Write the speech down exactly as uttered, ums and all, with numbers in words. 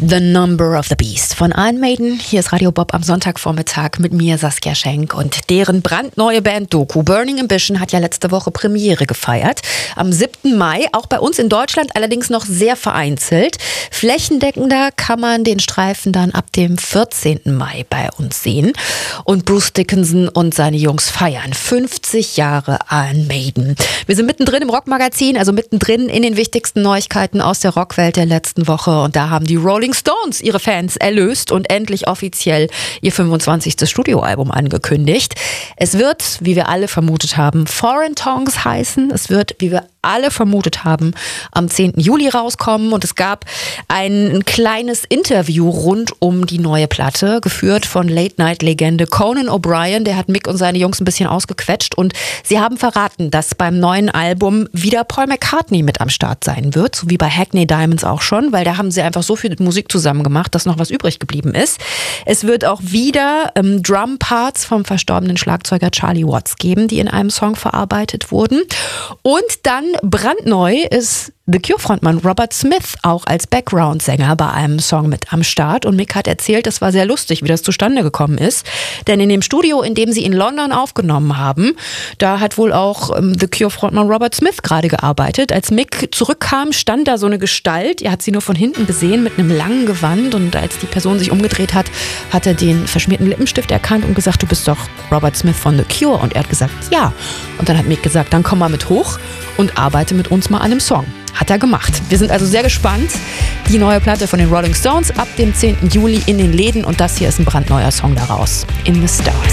The Number of the Beast von Iron Maiden. Hier ist Radio Bob am Sonntagvormittag mit mir, Saskia Schenk. Und deren brandneue Band Doku Burning Ambition hat ja letzte Woche Premiere gefeiert. Am siebten Mai, auch bei uns in Deutschland, allerdings noch sehr vereinzelt. Flächendeckender kann man den Streifen dann ab dem vierzehnten Mai bei uns sehen. Und Bruce Dickinson und seine Jungs feiern fünfzig Jahre Iron Maiden. Wir sind mittendrin im Rockmagazin, also mittendrin in den wichtigsten Neuigkeiten aus der Rockwelt der letzten Woche. Und da haben die Rolling Stones ihre Fans erlöst und endlich offiziell ihr fünfundzwanzigstes Studioalbum angekündigt. Es wird, wie wir alle vermutet haben, Foreign Tongues heißen. Es wird, wie wir alle vermutet haben, am zehnten Juli rauskommen. Und es gab ein kleines Interview rund um die neue Platte, geführt von Late-Night-Legende Conan O'Brien. Der hat Mick und seine Jungs ein bisschen ausgequetscht. Und sie haben verraten, dass beim neuen Album wieder Paul McCartney mit am Start sein wird. So wie bei Hackney Diamonds auch schon, weil da haben sie einfach so viel Musik zusammen gemacht, dass noch was übrig geblieben ist. Es wird auch wieder ähm, Drum-Parts vom verstorbenen Schlagzeuger Charlie Watts geben, die in einem Song verarbeitet wurden. Und dann brandneu ist The Cure-Frontmann Robert Smith auch als Background-Sänger bei einem Song mit am Start. Und Mick hat erzählt, das war sehr lustig, wie das zustande gekommen ist. Denn in dem Studio, in dem sie in London aufgenommen haben, da hat wohl auch ähm, The Cure-Frontmann Robert Smith gerade gearbeitet. Als Mick zurückkam, stand da so eine Gestalt. Er hat sie nur von hinten gesehen mit einem langen Gewand. Und als die Person sich umgedreht hat, hat er den verschmierten Lippenstift erkannt und gesagt, du bist doch Robert Smith von The Cure. Und er hat gesagt, ja. Und dann hat Mick gesagt, dann komm mal mit hoch und arbeite mit uns mal an einem Song. Hat er gemacht. Wir sind also sehr gespannt. Die neue Platte von den Rolling Stones ab dem zehnten Juli in den Läden und das hier ist ein brandneuer Song daraus. In the Stars.